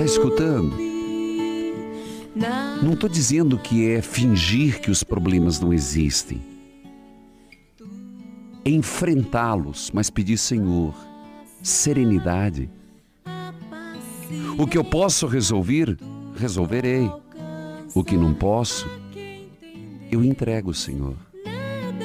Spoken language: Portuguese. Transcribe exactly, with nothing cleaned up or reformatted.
Está escutando? Não estou dizendo que é fingir que os problemas não existem. É enfrentá-los, mas pedir, Senhor, serenidade. O que eu posso resolver, resolverei. O que não posso, eu entrego, Senhor.